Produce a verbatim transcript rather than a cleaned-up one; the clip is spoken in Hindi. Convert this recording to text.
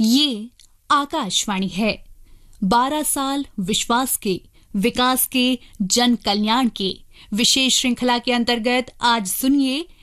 ये आकाशवाणी है। बारह साल विश्वास के, विकास के, जन कल्याण के विशेष श्रृंखला के अंतर्गत आज सुनिए